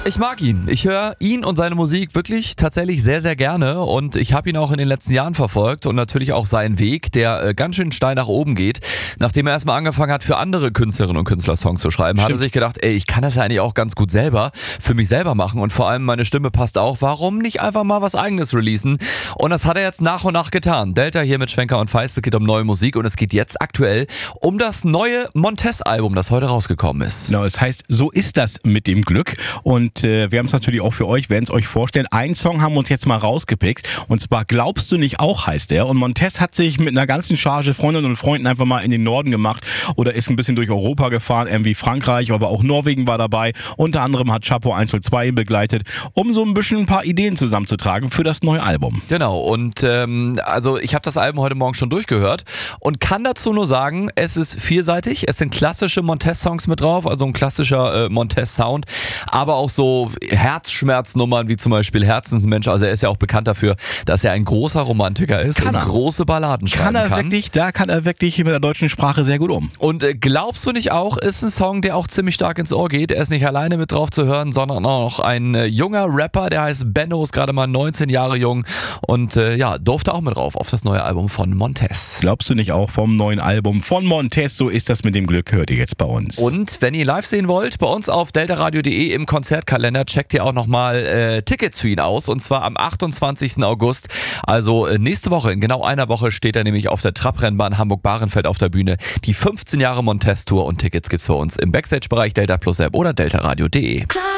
Ich mag ihn. Ich höre ihn und seine Musik wirklich tatsächlich sehr, sehr gerne und ich habe ihn auch in den letzten Jahren verfolgt und natürlich auch seinen Weg, der ganz schön steil nach oben geht. Nachdem er erstmal angefangen hat, für andere Künstlerinnen und Künstler Songs zu schreiben, hat er sich gedacht, ich kann das ja eigentlich auch ganz gut selber, für mich selber machen und vor allem meine Stimme passt auch. Warum nicht einfach mal was Eigenes releasen? Und das hat er jetzt nach und nach getan. Delta hier mit Schwenker und Feist, es geht um neue Musik und es geht jetzt aktuell um das neue Montez-Album, das heute rausgekommen ist. Genau, es heißt, so ist das mit dem Glück und wir haben es natürlich auch für euch, werden es euch vorstellen. Einen Song haben wir uns jetzt mal rausgepickt und zwar Glaubst du nicht auch, heißt der. Und Montez hat sich mit einer ganzen Charge Freundinnen und Freunden einfach mal in den Norden gemacht oder ist ein bisschen durch Europa gefahren, irgendwie Frankreich, aber auch Norwegen war dabei. Unter anderem hat Chapo 102 ihn begleitet, um so ein paar Ideen zusammenzutragen für das neue Album. Genau, und also ich habe das Album heute Morgen schon durchgehört und kann dazu nur sagen, es ist vielseitig, es sind klassische Montez-Songs mit drauf, also ein klassischer Montez-Sound, aber auch so Herzschmerznummern wie zum Beispiel Herzensmensch, also er ist ja auch bekannt dafür, dass er ein großer Romantiker ist und große Balladen schreiben kann. Da kann er wirklich mit der deutschen Sprache sehr gut um. Und Glaubst du nicht auch, ist ein Song, der auch ziemlich stark ins Ohr geht. Er ist nicht alleine mit drauf zu hören, sondern auch noch ein junger Rapper, der heißt Benno, ist gerade mal 19 Jahre jung und durfte auch mit drauf auf das neue Album von Montez. Glaubst du nicht auch vom neuen Album von Montez, so ist das mit dem Glück, hört ihr jetzt bei uns. Und wenn ihr live sehen wollt, bei uns auf deltaradio.de im Konzertkalender checkt ihr auch nochmal Tickets für ihn aus und zwar am 28. August, also nächste Woche, in genau einer Woche steht er nämlich auf der Trabrennbahn Hamburg-Bahrenfeld auf der Bühne. Die 15 Jahre Montez-Tour und Tickets gibt's für uns im Backstage-Bereich Delta Plus App oder deltaradio.de.